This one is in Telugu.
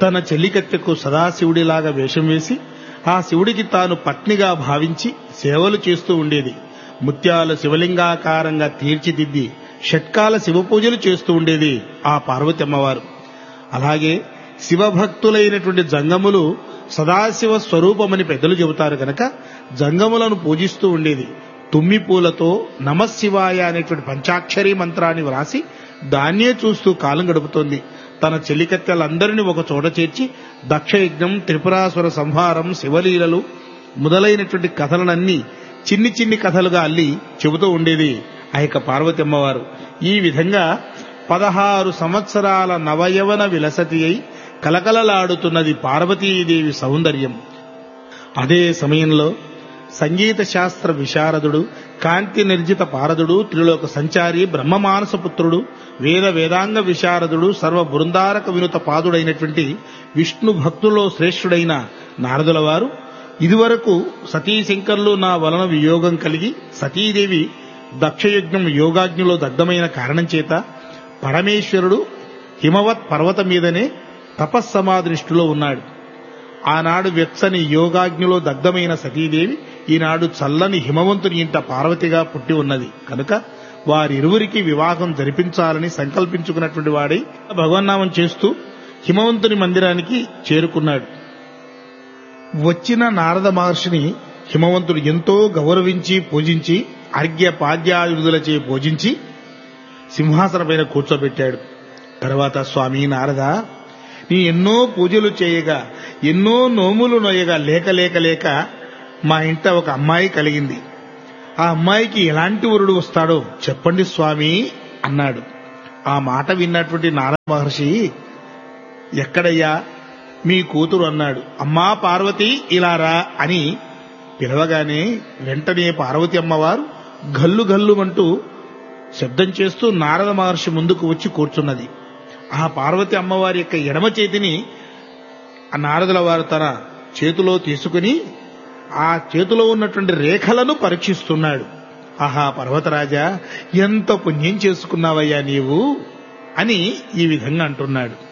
తన చెల్లికత్తెకు సదాశివుడిలాగా వేషం వేసి ఆ శివుడికి తాను పత్నిగా భావించి సేవలు చేస్తూ ఉండేది. ముత్యాల శివలింగాకారంగా తీర్చిదిద్ది షట్కాల శివపూజలు చేస్తూ ఉండేది ఆ పార్వతి అమ్మవారు. అలాగే శివభక్తులైనటువంటి జంగములు సదాశివ స్వరూపమని పెద్దలు చెబుతారు కనుక జంగములను పూజిస్తూ ఉండేది. తుమ్మి పూలతో నమశివాయ అనేటువంటి పంచాక్షరీ మంత్రాన్ని వ్రాసి దాన్నే చూస్తూ కాలం గడుపుతోంది. తన చెలికత్తెలందరినీ ఒక చోట చేర్చి దక్షయజ్ఞం, త్రిపురాసుర సంహారం, శివలీలలు మొదలైనటువంటి కథలనన్నీ చిన్ని చిన్ని కథలుగా అల్లి చెబుతూ ఉండేది ఆ యొక్క పార్వతి అమ్మవారు. ఈ విధంగా 16 సంవత్సరాల నవయవన విలసతి అయి కలకలలాడుతున్నది పార్వతీదేవి సౌందర్యం. అదే సమయంలో సంగీత శాస్త్ర విశారదుడు, కాంతి నిర్జిత పారదుడు, త్రిలోక సంచారి, బ్రహ్మమానసపుత్రుడు, వేదాంగ విశారదుడు, సర్వ బృందారక వినుత పాదుడైనటువంటి విష్ణు భక్తుల్లో శ్రేష్ఠుడైన నారదుల వారు ఇదివరకు సతీశంకర్లు నా వలన వియోగం కలిగి సతీదేవి దక్షయజ్ఞం యోగాగ్నిలో దగ్ధమైన కారణం చేత పరమేశ్వరుడు హిమవత్ పర్వతం మీదనే తపస్సమాధినిష్ఠులో ఉన్నాడు. ఆనాడు వెచ్చని యోగాగ్నిలో దగ్ధమైన సతీదేవి ఈనాడు చల్లని హిమవంతుని ఇంట పార్వతిగా పుట్టి ఉన్నది కనుక వారిరువురికి వివాహం జరిపించాలని సంకల్పించుకున్నటువంటి వాడై భగవన్నామం చేస్తూ హిమవంతుని మందిరానికి చేరుకున్నాడు. వచ్చిన నారద మహర్షిని హిమవంతుడు ఎంతో గౌరవించి పూజించి అర్ఘ్య పాద్యాయుధులచే పూజించి సింహాసనపైన కూర్చోబెట్టాడు. తర్వాత స్వామి నారద, నీ ఎన్నో పూజలు చేయగా ఎన్నో నోములు నొయ్యగా లేక మా ఇంట ఒక అమ్మాయి కలిగింది. ఆ అమ్మాయికి ఎలాంటి వరుడు వస్తాడో చెప్పండి స్వామి అన్నాడు. ఆ మాట విన్నటువంటి నారద మహర్షి, ఎక్కడయ్యా మీ కూతురు అన్నాడు. అమ్మా పార్వతి ఇలారా అని పిలవగానే వెంటనే పార్వతి అమ్మవారు గల్లు గల్లుమంటూ శబ్దం చేస్తూ నారద మహర్షి ముందుకు వచ్చి కూర్చున్నది. ఆ పార్వతి అమ్మవారి యొక్క ఎడమ చేతిని ఆ నారదుల వారు తన చేతిలో తీసుకుని ఆ చేతిలో ఉన్నటువంటి రేఖలను పరీక్షిస్తున్నాడు. ఆహా పర్వతరాజా, ఎంత పుణ్యం చేసుకున్నావయ్యా నీవు అని ఈ విధంగా అంటున్నాడు.